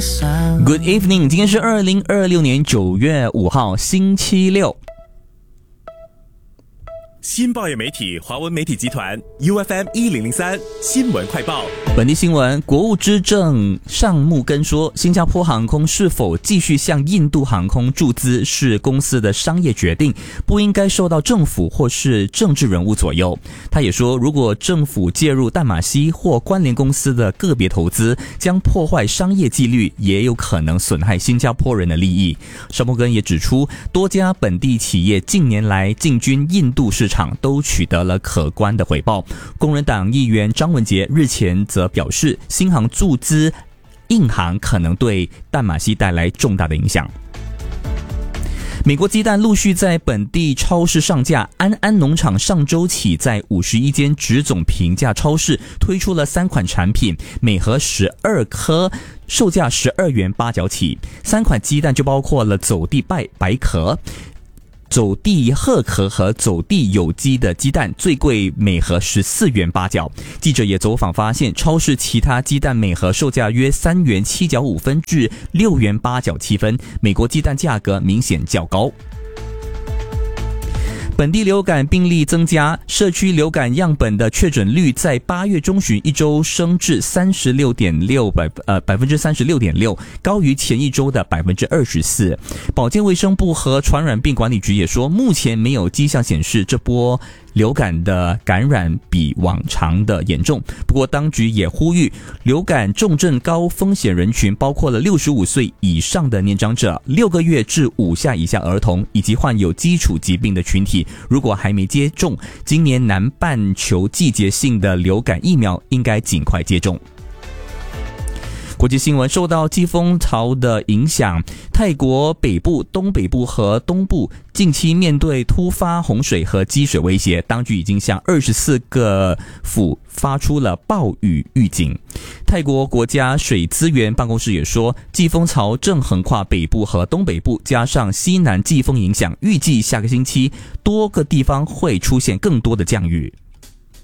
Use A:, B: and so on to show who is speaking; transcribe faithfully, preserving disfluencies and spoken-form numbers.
A: Good evening， 今天是二零二六年九月五号，星期六。
B: 新报业媒体华文媒体集团 U F M 一零零三新闻快报。
A: 本地新闻，国务资政尚木根说，新加坡航空是否继续向印度航空注资是公司的商业决定，不应该受到政府或是政治人物左右。他也说，如果政府介入淡马锡或关联公司的个别投资，将破坏商业纪律，也有可能损害新加坡人的利益。尚木根也指出，多家本地企业近年来进军印度市场都取得了可观的回报。工人党议员张文杰日前则表示，新航注资印航可能对淡马锡带来重大的影响。美国鸡蛋陆续在本地超市上架，安安农场上周起在五十一间直总平价超市推出了三款产品，每盒十二颗，售价十二元八角起。三款鸡蛋就包括了走地白白壳、走地褐壳和走地有机的鸡蛋，最贵每盒十四元八角。记者也走访发现，超市其他鸡蛋每盒售价约三元七角五分至六元八角七分，美国鸡蛋价格明显较高。本地流感病例增加，社区流感样本的确诊率在八月中旬一周升至三十六点六百呃百分之三十六点六，高于前一周的百分之二十四。保健卫生部和传染病管理局也说，目前没有迹象显示这波流感的感染比往常的严重。不过，当局也呼吁，流感重症高风险人群包括了六十五岁以上的年长者、六个月至五下以下儿童以及患有基础疾病的群体。如果还没接种今年南半球季节性的流感疫苗，应该尽快接种。国际新闻，受到季风潮的影响，泰国北部、东北部和东部近期面对突发洪水和积水威胁，当局已经向二十四个府发出了暴雨预警。泰国国家水资源办公室也说，季风潮正横跨北部和东北部，加上西南季风影响，预计下个星期多个地方会出现更多的降雨。